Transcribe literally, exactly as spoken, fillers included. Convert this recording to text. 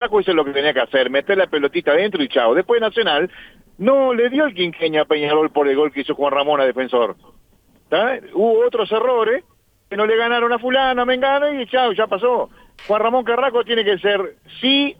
Carrasco hizo lo que tenía que hacer, meter la pelotita adentro y chao. Después Nacional no le dio el quinqueño a Peñarol por el gol que hizo Juan Ramón a Defensor. ¿Tá? Hubo otros errores que no le ganaron a fulano, a Mengano y chao, ya pasó. Juan Ramón Carrasco tiene que ser sí